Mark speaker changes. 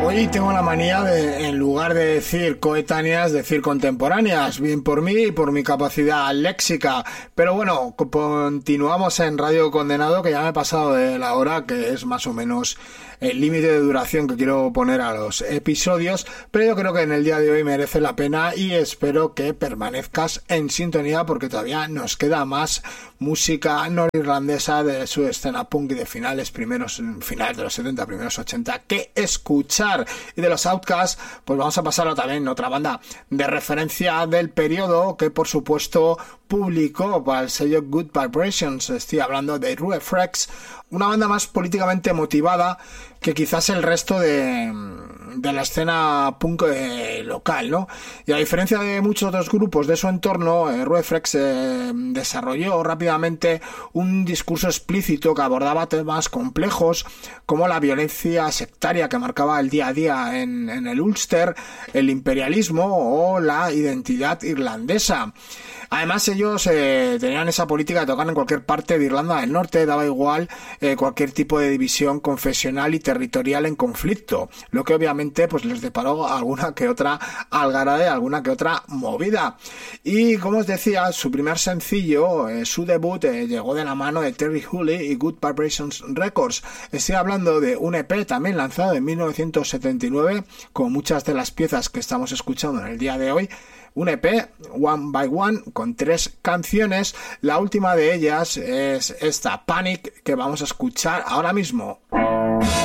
Speaker 1: Hoy tengo la manía de, en lugar de decir coetáneas, decir contemporáneas, bien por mí y por mi capacidad léxica. Pero bueno, continuamos en Radio Condenado, que ya me he pasado de la hora, que es más o menos el límite de duración que quiero poner a los episodios, pero yo creo que en el día de hoy merece la pena y espero que permanezcas en sintonía porque todavía nos queda más música norirlandesa de su escena punk y de finales de los 70, primeros 80 que escuchar. Y de los Outcasts, pues vamos a pasar también otra banda de referencia del periodo que por supuesto publicó para el sello Good Vibrations. Estoy hablando de RueFrex, una banda más políticamente motivada que quizás el resto de la escena punk local, ¿no? Y a diferencia de muchos otros grupos de su entorno, RueFrex desarrolló rápidamente un discurso explícito que abordaba temas complejos como la violencia sectaria que marcaba el día a día en el Ulster, el imperialismo o la identidad irlandesa. Además ellos tenían esa política de tocar en cualquier parte de Irlanda del Norte, daba igual cualquier tipo de división confesional y territorial en conflicto, lo que obviamente pues les deparó alguna que otra algarade, alguna que otra movida. Y como os decía, su primer sencillo, su debut, llegó de la mano de Terry Hooley y Good Vibrations Records. Estoy hablando de un EP también lanzado en 1979, con muchas de las piezas que estamos escuchando en el día de hoy. Un EP, One by One, con 3 canciones. La última de ellas es esta, Panic, que vamos a escuchar ahora mismo.